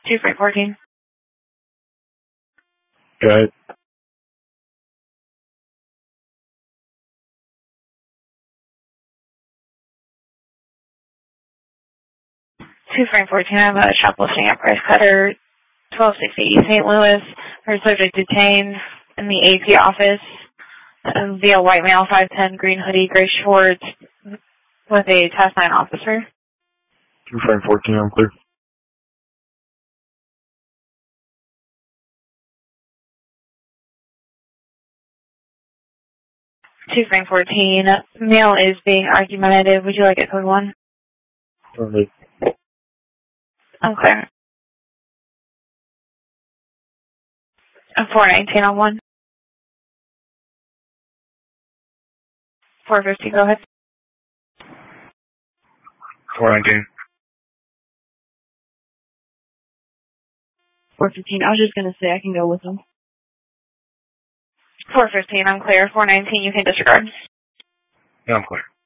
2 Frank 14. Go ahead. Frank 14, I have a shop listing at Price Cutter, 1260 East St. Louis. Her subject detained in the AP office via white male, 5'10", green hoodie, gray shorts, with a Task 9 officer. 2 Frank 14, I'm clear. Frank 14, male is being argumentative. Would you like it code 1? Affirmative. Okay. 419 on 1. 450, go ahead. 419. 415, I was just going to say I can go with them. 415, I'm clear. 419, you can disregard. Yeah, I'm clear.